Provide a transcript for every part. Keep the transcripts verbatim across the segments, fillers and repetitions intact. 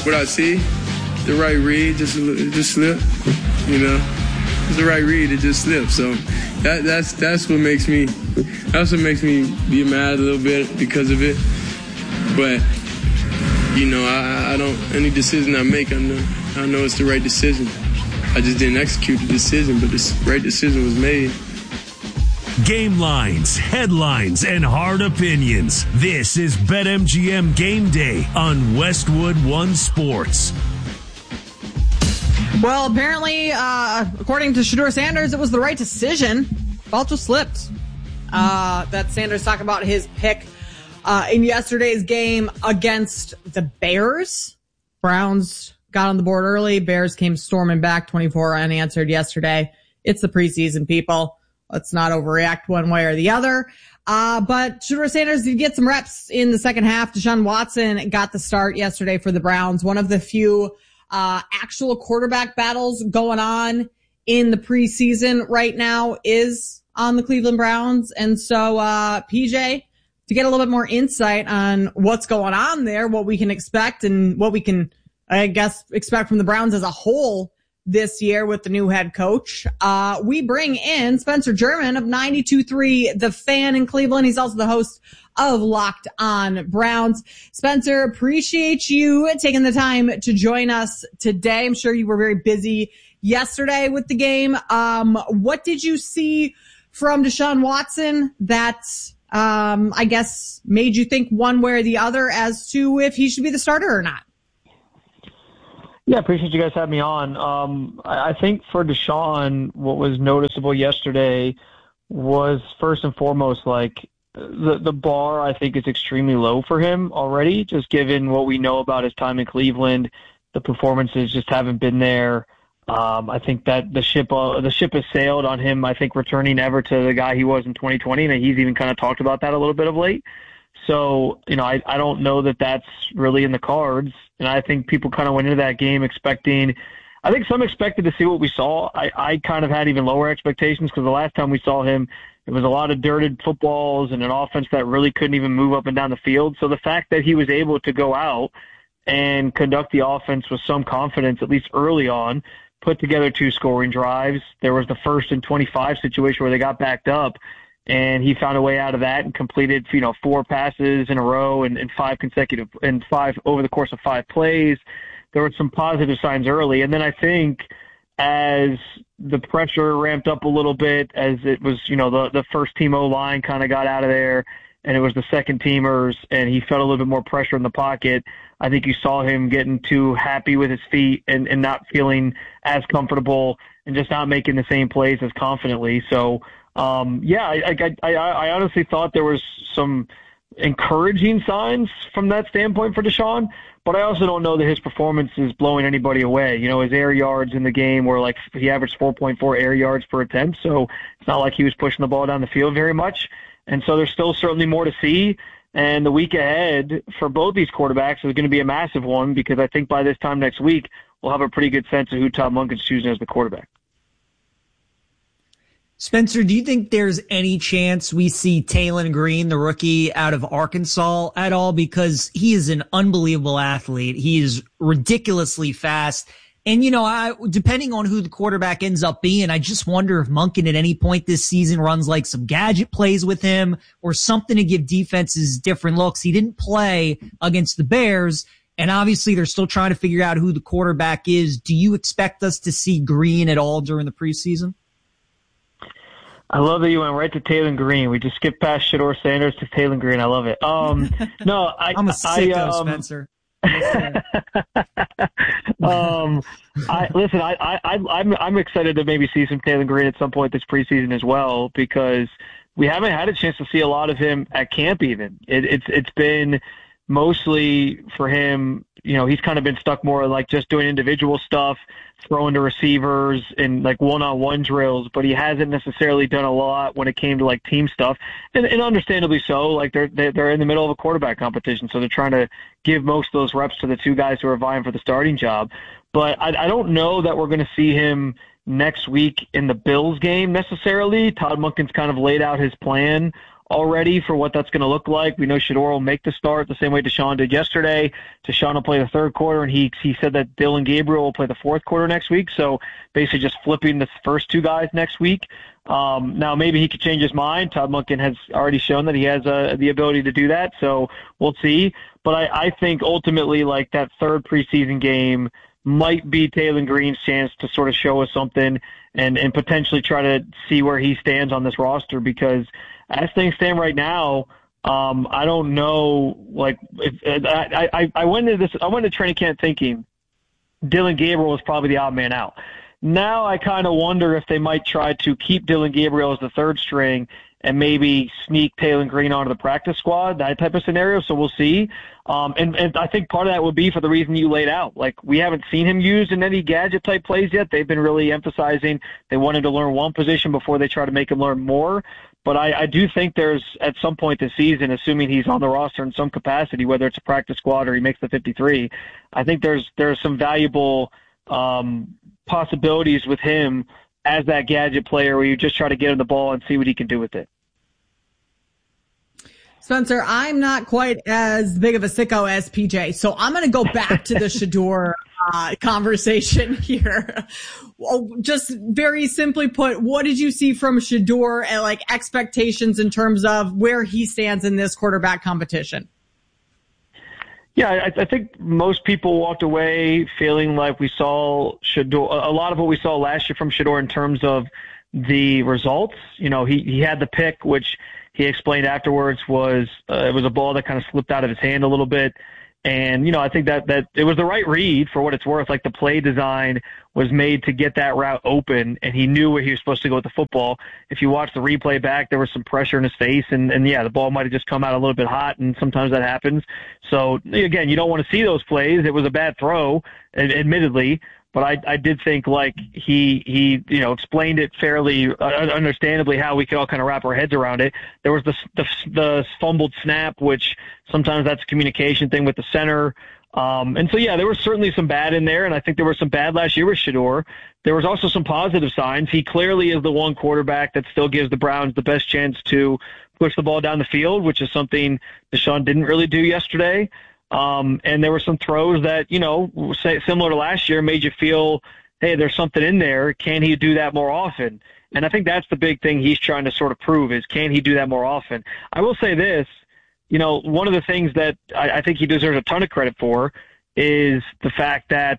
what I see, the right read, just it just slip, you know. It's the right read, it just slipped. So that, that's that's what makes me that's what makes me be mad a little bit because of it. But you know, I, I don't any decision I make, I know I know it's the right decision. I just didn't execute the decision, but the right decision was made. Game lines, headlines, and hard opinions. This is BetMGM Game Day on Westwood One Sports. Well, apparently, uh, according to Shedeur Sanders, it was the right decision. Ball just slipped. Uh, that Sanders talking about his pick uh, in yesterday's game against the Bears. Browns got on the board early. Bears came storming back twenty-four unanswered yesterday. It's the preseason, people. Let's not overreact one way or the other. Uh, but Shedeur Sanders did get some reps in the second half. Deshaun Watson got the start yesterday for the Browns. One of the few uh, actual quarterback battles going on in the preseason right now is on the Cleveland Browns. And so, uh, P J, to get a little bit more insight on what's going on there, what we can expect and what we can, I guess, expect from the Browns as a whole this year with the new head coach. Uh, we bring in Spencer German of ninety-two point three The Fan in Cleveland. He's also the host of Locked On Browns. Spencer, appreciate you taking the time to join us today. I'm sure you were very busy yesterday with the game. Um, what did you see from Deshaun Watson that, um, I guess made you think one way or the other as to if he should be the starter or not? Yeah, appreciate you guys having me on. Um, I, I think for Deshaun, what was noticeable yesterday was first and foremost, like the the bar I think is extremely low for him already, just given what we know about his time in Cleveland. The performances just haven't been there. Um, I think that the ship uh, the ship has sailed on him. I think returning ever to the guy he was in twenty twenty, and he's even kind of talked about that a little bit of late. So, you know, I, I don't know that that's really in the cards. And I think people kind of went into that game expecting, I think some expected to see what we saw. I, I kind of had even lower expectations because the last time we saw him, it was a lot of dirted footballs and an offense that really couldn't even move up and down the field. So the fact that he was able to go out and conduct the offense with some confidence, at least early on, put together two scoring drives. There was the first and twenty-five situation where they got backed up, and he found a way out of that and completed, you know, four passes in a row and, and five consecutive and five over the course of five plays. There were some positive signs early. And then I think as the pressure ramped up a little bit, as it was, you know, the, the first team O-line kind of got out of there and it was the second teamers and he felt a little bit more pressure in the pocket, I think you saw him getting too happy with his feet and, and not feeling as comfortable and just not making the same plays as confidently. So, Um, yeah, I, I, I, I honestly thought there was some encouraging signs from that standpoint for Deshaun, but I also don't know that his performance is blowing anybody away. You know, his air yards in the game were like, he averaged four point four air yards per attempt, so it's not like he was pushing the ball down the field very much. And so there's still certainly more to see. And the week ahead for both these quarterbacks is going to be a massive one because I think by this time next week, we'll have a pretty good sense of who Todd Monken's choosing as the quarterback. Spencer, do you think there's any chance we see Taylon Green, the rookie out of Arkansas, at all? Because he is an unbelievable athlete. He is ridiculously fast. And, you know, I, depending on who the quarterback ends up being, I just wonder if Monken at any point this season runs like some gadget plays with him or something to give defenses different looks. He didn't play against the Bears, and obviously they're still trying to figure out who the quarterback is. Do you expect us to see Green at all during the preseason? I love that you went right to Taylon Green. We just skipped past Shedeur Sanders to Taylon Green. I love it. Um, no, I, I'm a sicko, I, um, Spencer. um, I listen. I, I, I'm, I'm excited to maybe see some Taylon Green at some point this preseason as well because we haven't had a chance to see a lot of him at camp. Even it, it's, it's been mostly for him. You know, he's kind of been stuck more like just doing individual stuff, throwing to receivers and like one-on-one drills, but he hasn't necessarily done a lot when it came to like team stuff. And, and understandably so, like they're, they're in the middle of a quarterback competition. So they're trying to give most of those reps to the two guys who are vying for the starting job. But I, I don't know that we're going to see him next week in the Bills game necessarily. Todd Monken's kind of laid out his plan already for what that's going to look like. We know Shedeur will make the start the same way Deshaun did yesterday. Deshaun will play the third quarter, and he he said that Dillon Gabriel will play the fourth quarter next week. So basically just flipping the first two guys next week. Um, now maybe he could change his mind. Todd Monken has already shown that he has uh, the ability to do that. So we'll see. But I, I think ultimately, like, that third preseason game might be Taylen Green's chance to sort of show us something and, and potentially try to see where he stands on this roster, because as things stand right now, um, I don't know. Like, if, I, I, I went into this, I went into training camp thinking Dillon Gabriel was probably the odd man out. Now I kind of wonder if they might try to keep Dillon Gabriel as the third string and maybe sneak Taylen Green onto the practice squad, that type of scenario. So we'll see. Um, and, and I think part of that would be for the reason you laid out. Like, we haven't seen him used in any gadget-type plays yet. They've been really emphasizing they wanted to learn one position before they try to make him learn more. But I, I do think there's, at some point this season, assuming he's on the roster in some capacity, whether it's a practice squad or he makes the fifty-three, I think there's there's some valuable um, possibilities with him as that gadget player where you just try to get him the ball and see what he can do with it. Spencer, I'm not quite as big of a sicko as P J, so I'm going to go back to the Shedeur uh, conversation here. Well, just very simply put, what did you see from Shedeur and, like, expectations in terms of where he stands in this quarterback competition? Yeah, I, I think most people walked away feeling like we saw Shedeur, a lot of what we saw last year from Shedeur in terms of the results. You know, he, he had the pick, which he explained afterwards was uh, it was a ball that kind of slipped out of his hand a little bit. And, you know, I think that, that it was the right read for what it's worth. Like, the play design was made to get that route open, and he knew where he was supposed to go with the football. If you watch the replay back, there was some pressure in his face, and, and yeah, the ball might have just come out a little bit hot, and sometimes that happens. So, again, you don't want to see those plays. It was a bad throw, admittedly, but I, I did think, like, he, he, you know, explained it fairly uh, understandably how we could all kind of wrap our heads around it. There was the, the, the fumbled snap, which sometimes that's a communication thing with the center. Um, and so, yeah, there was certainly some bad in there, and I think there was some bad last year with Shedeur. There was also some positive signs. He clearly is the one quarterback that still gives the Browns the best chance to push the ball down the field, which is something Deshaun didn't really do yesterday. Um, and there were some throws that, you know, similar to last year, made you feel, hey, there's something in there. Can he do that more often? And I think that's the big thing he's trying to sort of prove is, can he do that more often? I will say this, you know, one of the things that I, I think he deserves a ton of credit for is the fact that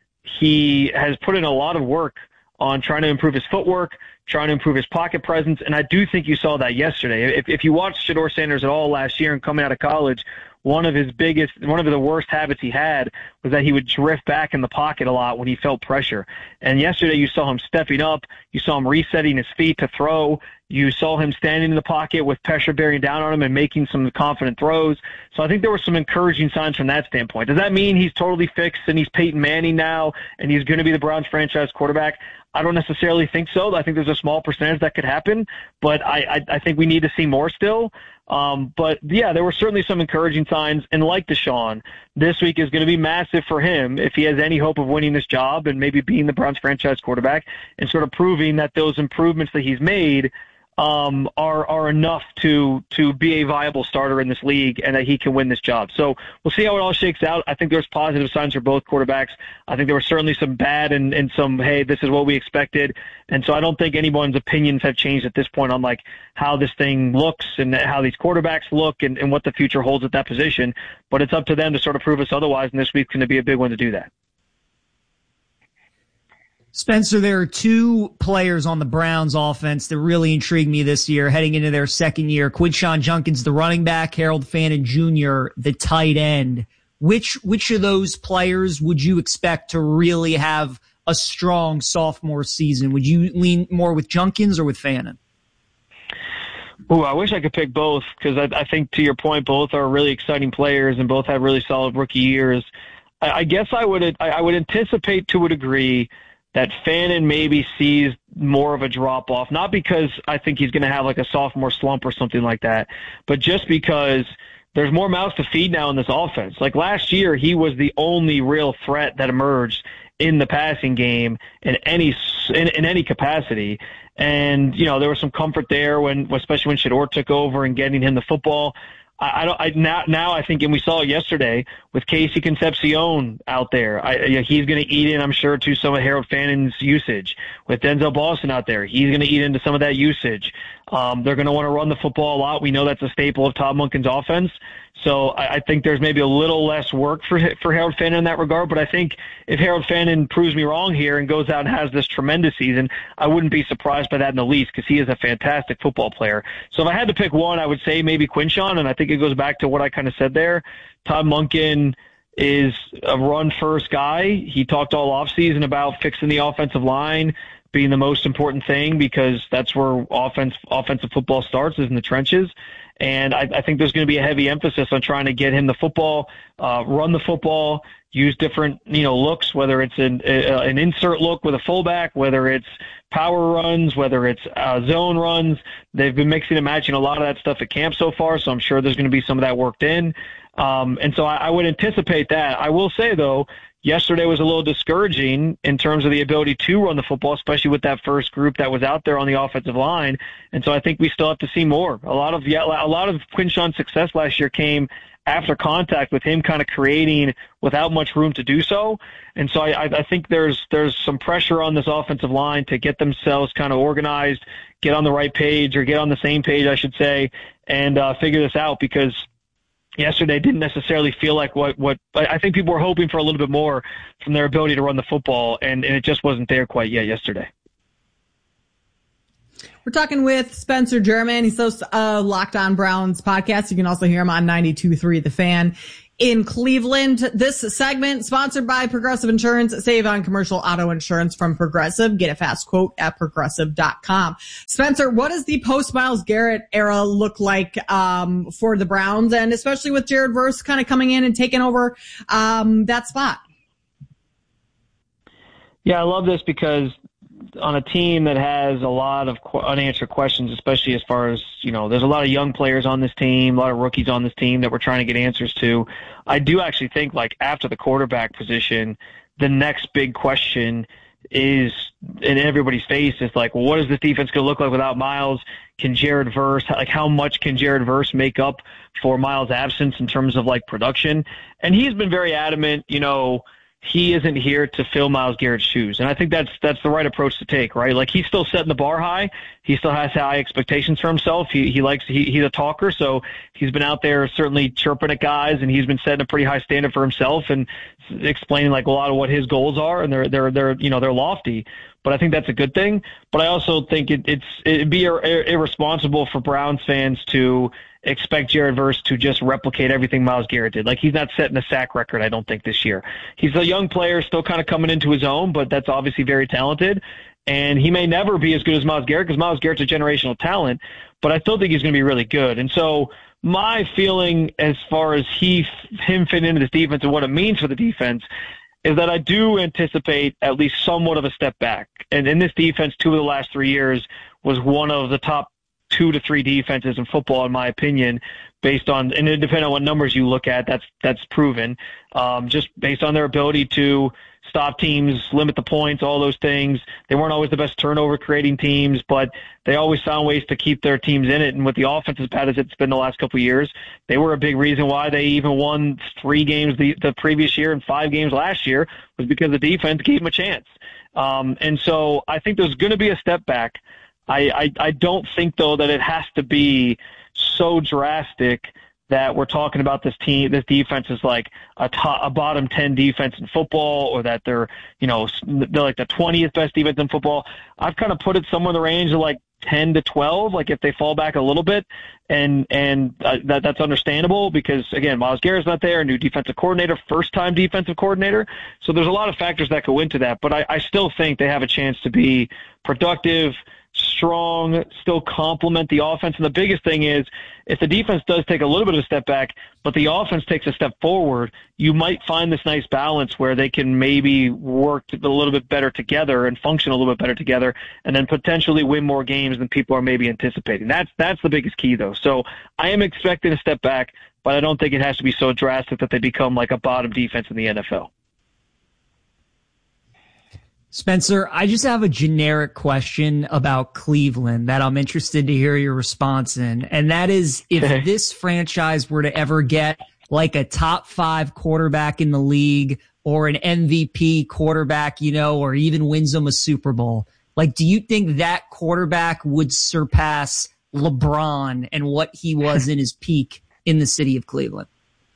he has put in a lot of work on trying to improve his footwork, trying to improve his pocket presence. And I do think you saw that yesterday. If, if you watched Shedeur Sanders at all last year and coming out of college, one of his biggest, one of the worst habits he had was that he would drift back in the pocket a lot when he felt pressure. And yesterday you saw him stepping up. You saw him resetting his feet to throw. You saw him standing in the pocket with pressure bearing down on him and making some confident throws. So I think there were some encouraging signs from that standpoint. Does that mean he's totally fixed and he's Peyton Manning now and he's going to be the Browns franchise quarterback? I don't necessarily think so. I think there's a small percentage that could happen, but I, I, I think we need to see more still. Um, but, yeah, there were certainly some encouraging signs. And like Deshaun, this week is going to be massive for him if he has any hope of winning this job and maybe being the Browns franchise quarterback and sort of proving that those improvements that he's made um, are are enough to to be a viable starter in this league and that he can win this job. So we'll see how it all shakes out. I think there's positive signs for both quarterbacks. I think there were certainly some bad and, and some, hey, this is what we expected. And so I don't think anyone's opinions have changed at this point on, like, how this thing looks and how these quarterbacks look and, and what the future holds at that position. But it's up to them to sort of prove us otherwise, and this week's going to be a big one to do that. Spencer, there are two players on the Browns offense that really intrigue me this year, heading into their second year. Quinshon Judkins, the running back, Harold Fannin Junior, the tight end. Which which of those players would you expect to really have a strong sophomore season? Would you lean more with Judkins or with Fannin? Oh, I wish I could pick both, because I, I think, to your point, both are really exciting players and both have really solid rookie years. I, I guess I would I, I would anticipate to a degree that Fannin maybe sees more of a drop-off, not because I think he's going to have like a sophomore slump or something like that, but just because there's more mouths to feed now in this offense. Like last year, he was the only real threat that emerged in the passing game, and any in, in any capacity. And, you know, there was some comfort there when, especially when Shedeur took over and getting him the football. I, I don't, I, now, now I think, and we saw it yesterday with Casey Concepcion out there. I, you know, he's going to eat in, I'm sure, to some of Harold Fannon's usage. With Denzel Boston out there, he's going to eat into some of that usage. Um, they're going to want to run the football a lot. We know that's a staple of Todd Monken's offense. So I, I think there's maybe a little less work for for Harold Fannin in that regard. But I think if Harold Fannin proves me wrong here and goes out and has this tremendous season, I wouldn't be surprised by that in the least because he is a fantastic football player. So if I had to pick one, I would say maybe Quinshon, and I think it goes back to what I kind of said there. Todd Monken is a run-first guy. He talked all offseason about fixing the offensive line being the most important thing because that's where offense offensive football starts, is in the trenches. And I, I think there's going to be a heavy emphasis on trying to get him the football, uh, run the football, use different, you know, looks, whether it's an, uh, an insert look with a fullback, whether it's power runs, whether it's uh, zone runs. They've been mixing and matching a lot of that stuff at camp so far, so I'm sure there's going to be some of that worked in. Um, and so I, I would anticipate that. I will say, though, yesterday was a little discouraging in terms of the ability to run the football, especially with that first group that was out there on the offensive line. And so I think we still have to see more. A lot of yeah, a lot of Quinshon's success last year came after contact, with him kind of creating without much room to do so. And so I, I think there's there's some pressure on this offensive line to get themselves kind of organized, get on the right page, or get on the same page, I should say, and uh, figure this out, because yesterday didn't necessarily feel like what, what I think people were hoping for a little bit more from their ability to run the football, and, and it just wasn't there quite yet yesterday. We're talking with Spencer German. He's hosts of Locked On Browns podcast. You can also hear him on ninety-two point three The Fan in Cleveland. This segment sponsored by Progressive Insurance. Save on commercial auto insurance from Progressive. Get a fast quote at progressive dot com. Spencer, what does the post-Myles Garrett era look like um, for the Browns, and especially with Jared Verse kind of coming in and taking over um, that spot? Yeah, I love this because on a team that has a lot of unanswered questions, especially as far as, you know, there's a lot of young players on this team, a lot of rookies on this team that we're trying to get answers to. I do actually think, like, after the quarterback position, the next big question is in everybody's face is like, well, what is this defense going to look like without Myles? Can Jared Verse, like, how much can Jared Verse make up for Myles' absence in terms of, like, production? And he's been very adamant, you know, he isn't here to fill Myles Garrett's shoes. And I think that's that's the right approach to take, right? Like, he's still setting the bar high. He still has high expectations for himself. He he likes he, he's a talker, so he's been out there certainly chirping at guys, and he's been setting a pretty high standard for himself and explaining, like, a lot of what his goals are, and they're they're they're you know they're lofty. But I think that's a good thing. But I also think it, it's it'd be ir- irresponsible for Browns fans to expect Jared Verse to just replicate everything Myles Garrett did. Like, he's not setting a sack record, I don't think, this year. He's a young player, still kind of coming into his own, but that's obviously very talented. And he may never be as good as Myles Garrett because Myles Garrett's a generational talent, but I still think he's going to be really good. And so my feeling as far as he him fitting into this defense and what it means for the defense is that I do anticipate at least somewhat of a step back. And in this defense, two of the last three years was one of the top two to three defenses in football, in my opinion, based on, and it depends on what numbers you look at, that's that's proven, um, just based on their ability to stop teams, limit the points, all those things. They weren't always the best turnover creating teams, but they always found ways to keep their teams in it. And with the offense as bad as it's been the last couple of years, they were a big reason why they even won three games the, the previous year and five games last year, was because the defense gave them a chance. Um, and so I think there's going to be a step back. I, I, I don't think, though, that it has to be so drastic that we're talking about this team, this defense is like a, top, a bottom ten defense in football, or that they're, you know, they're like the twentieth best defense in football. I've kind of put it somewhere in the range of like ten to twelve, like if they fall back a little bit, and and uh, that that's understandable because, again, Myles Garrett's not there, new defensive coordinator, first-time defensive coordinator. So there's a lot of factors that go into that, but I, I still think they have a chance to be productive, strong, still complement the offense. And the biggest thing is, if the defense does take a little bit of a step back, but the offense takes a step forward, you might find this nice balance where they can maybe work a little bit better together and function a little bit better together, and then potentially win more games than people are maybe anticipating. That's that's the biggest key, though. So I am expecting a step back, but I don't think it has to be so drastic that they become like a bottom defense in the N F L. Spencer, I just have a generic question about Cleveland that I'm interested to hear your response in. And that is, if Okay. this franchise were to ever get like a top five quarterback in the league or an M V P quarterback, you know, or even wins them a Super Bowl, like, do you think that quarterback would surpass LeBron and what he was in his peak in the city of Cleveland?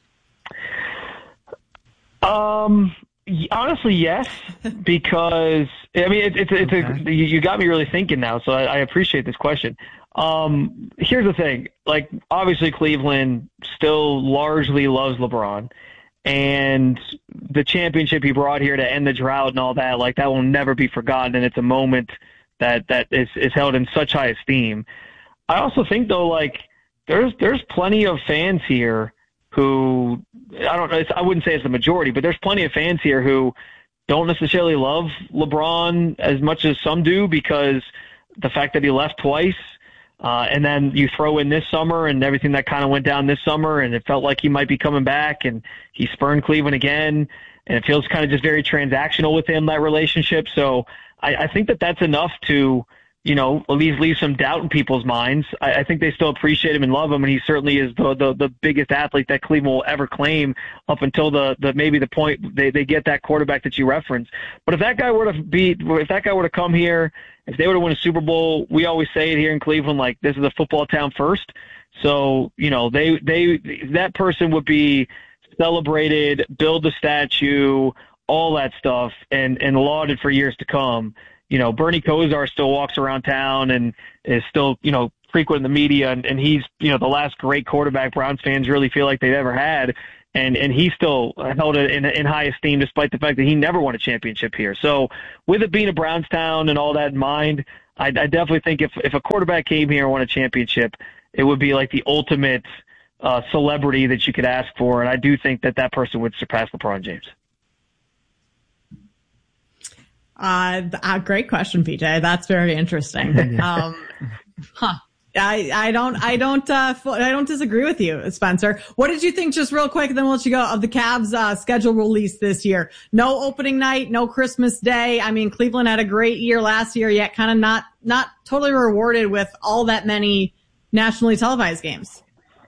Um, y- honestly, yes, because I mean, it, it's it's Okay. a, you you got me really thinking now, so I, I appreciate this question. Um, here's the thing, like obviously Cleveland still largely loves LeBron, and the championship he brought here to end the drought and all that, like that will never be forgotten, and it's a moment that that is is held in such high esteem. I also think though, like there's there's plenty of fans here who, I don't know, it's, I wouldn't say it's the majority, but there's plenty of fans here who don't necessarily love LeBron as much as some do, because the fact that he left twice, uh, and then you throw in this summer and everything that kind of went down this summer, and it felt like he might be coming back, and he spurned Cleveland again, and it feels kind of just very transactional with him, that relationship. So I, I think that that's enough to, you know, at least leave some doubt in people's minds. I, I think they still appreciate him and love him, and he certainly is the, the the biggest athlete that Cleveland will ever claim up until the, the maybe the point they, they get that quarterback that you referenced. But if that guy were to be, if that guy were to come here, if they were to win a Super Bowl, we always say it here in Cleveland, like this is a football town first. So, you know, they they that person would be celebrated, build a statue, all that stuff, and and lauded for years to come. You know, Bernie Kosar still walks around town and is still, you know, frequent in the media, and, and he's, you know, the last great quarterback Browns fans really feel like they've ever had, and and he's still held it in, in high esteem despite the fact that he never won a championship here. So with it being a Browns town and all that in mind, I, I definitely think if, if a quarterback came here and won a championship, it would be like the ultimate uh, celebrity that you could ask for, and I do think that that person would surpass LeBron James. Uh, uh, great question, P J. That's very interesting. Um, huh. I, I don't, I don't, uh, I don't disagree with you, Spencer. What did you think, just real quick, and then we'll let you go, of the Cavs, uh, schedule release this year? No opening night, no Christmas Day. I mean, Cleveland had a great year last year, yet kind of not, not totally rewarded with all that many nationally televised games.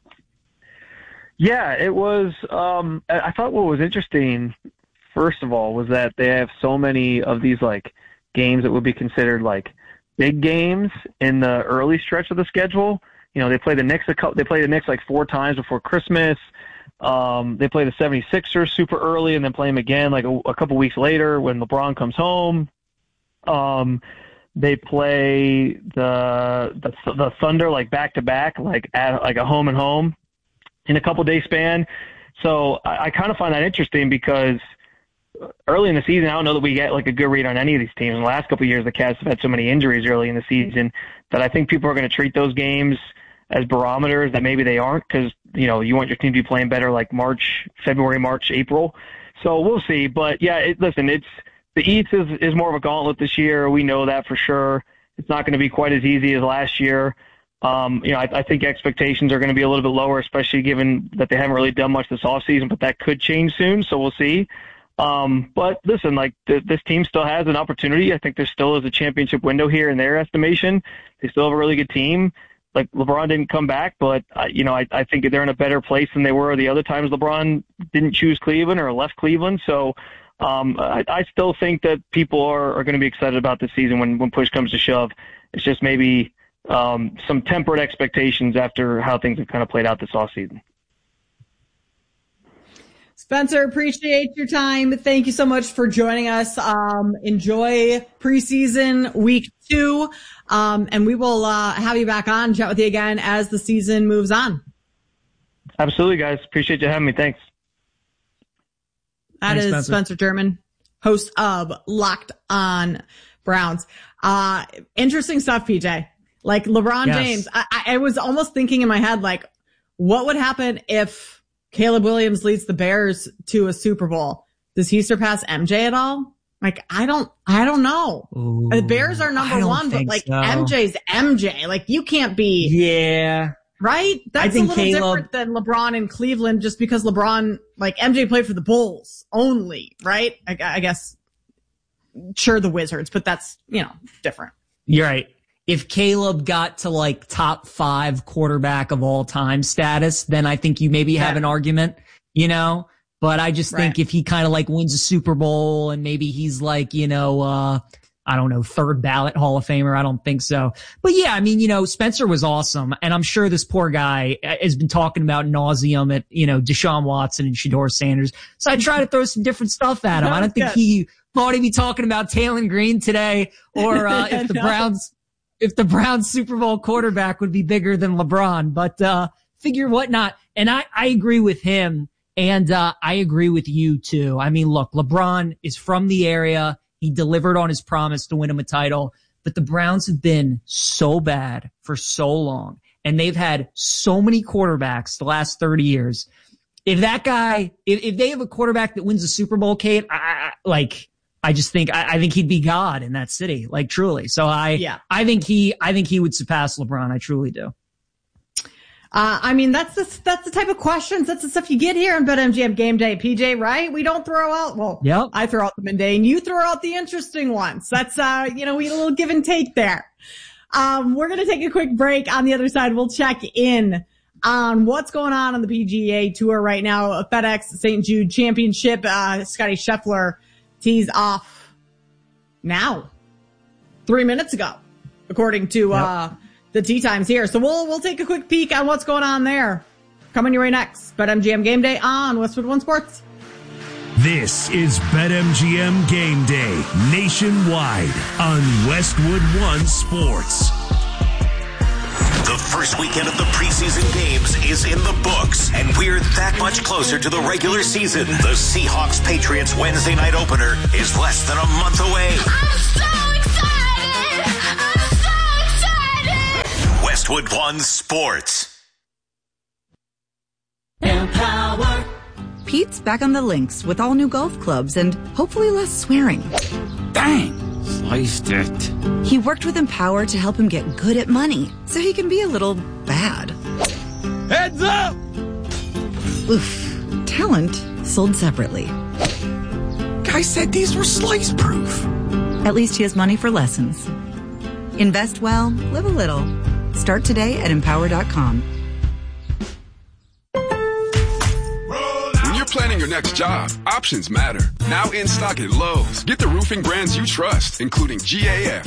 Yeah, it was, um, I thought what was interesting, first of all, was that they have so many of these like games that would be considered like big games in the early stretch of the schedule. You know, they play the Knicks a couple, they play the Knicks like four times before Christmas. Um, they play the seventy-sixers super early and then play them again like a, a couple weeks later when LeBron comes home. Um, they play the, the the Thunder like back to back, like at like a home and home in a couple day span. So I, I kind of find that interesting because early in the season, I don't know that we get like a good read on any of these teams. In the last couple of years, the Cavs have had so many injuries early in the season that I think people are going to treat those games as barometers that maybe they aren't, because, you know, you want your team to be playing better like March, February, March, April. So we'll see. But yeah, it, listen, it's the East is, is more of a gauntlet this year. We know that for sure. It's not going to be quite as easy as last year. Um, you know, I, I think expectations are going to be a little bit lower, especially given that they haven't really done much this offseason, but that could change soon. So we'll see. Um, but listen, like th- this team still has an opportunity. I think there still is a championship window here in their estimation. They still have a really good team. Like LeBron didn't come back, but uh, you know, I, I think they're in a better place than they were the other times LeBron didn't choose Cleveland or left Cleveland. So um, I, I still think that people are, are going to be excited about this season when, when push comes to shove. It's just maybe um, some tempered expectations after how things have kind of played out this offseason. Spencer, appreciate your time. Thank you so much for joining us. Um, enjoy preseason week two. Um, and we will, uh, have you back on, chat with you again as the season moves on. Absolutely, guys. Appreciate you having me. Thanks. That Thanks, is Spencer. Spencer German, host of Locked On Browns. Uh, interesting stuff, P J. Like LeBron Yes. James. I, I was almost thinking in my head, like, what would happen if Caleb Williams leads the Bears to a Super Bowl? Does he surpass M J at all? Like, I don't, I don't know. Ooh, the Bears are number I don't one, but think like so. M J's M J. Like, you can't be, Yeah. right? That's I think a little Caleb- different than LeBron in Cleveland, just because LeBron, like M J played for the Bulls only, right? I, I guess. sure the Wizards, but that's, you know, different. You're right. If Caleb got to like top five quarterback of all time status, then I think you maybe have yeah. an argument, you know, but I just think right. if he kind of like wins a Super Bowl and maybe he's like, you know, uh, I don't know, third ballot Hall of Famer. I don't think so. But yeah, I mean, you know, Spencer was awesome. And I'm sure this poor guy has been talking about nauseum at, you know, Deshaun Watson and Shedeur Sanders. So I try to throw some different stuff at him. I don't think good. he thought he'd be talking about Taylor Green today or uh, if the no. Browns, if the Browns Super Bowl quarterback would be bigger than LeBron, but uh, figure what not. And I, I agree with him. And uh, I agree with you too. I mean, look, LeBron is from the area. He delivered on his promise to win him a title, but the Browns have been so bad for so long, and they've had so many quarterbacks the last thirty years. If that guy, if, if they have a quarterback that wins the Super Bowl, Kate, I, I, like, I just think, I, I think he'd be God in that city, like truly. So I, yeah. I think he, I think he would surpass LeBron. I truly do. Uh, I mean, that's the, that's the type of questions, that's the stuff you get here on BetMGM Game Day, P J, right? We don't throw out, well, yep. I throw out the mundane, you throw out the interesting ones. That's, uh, you know, we a little give and take there. Um, we're going to take a quick break. On the other side, we'll check in on what's going on on the P G A Tour right now. A FedEx Saint Jude Championship, uh, Scotty Scheffler tees off now, three minutes ago, according to, yep. uh, the tee times here. So we'll, we'll take a quick peek on what's going on there. Coming your way next. BetMGM Game Day on Westwood One Sports. This is BetMGM Game Day nationwide on Westwood One Sports. The first weekend of the preseason games is in the books, and we're that much closer to the regular season. The Seahawks-Patriots Wednesday night opener is less than a month away. I'm so excited! I'm so excited! Westwood One Sports. Empower. Pete's back on the links with all new golf clubs and hopefully less swearing. Dang, sliced it. He worked with Empower to help him get good at money so he can be a little bad. Heads up! Oof. Talent sold separately. Guy said these were slice proof. At least he has money for lessons. Invest well, live a little. Start today at empower dot com. When you're planning your next job, options matter. Now in stock at Lowe's. Get the roofing brands you trust, including G A F,